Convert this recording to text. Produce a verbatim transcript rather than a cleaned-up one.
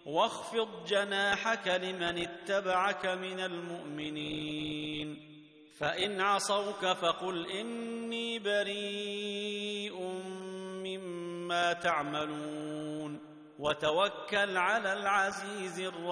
واخفض جناحك لمن اتبعك من المؤمنين فإن عصوك فقل إني بريء مما تعملون وتوكل على العزيز الرحيم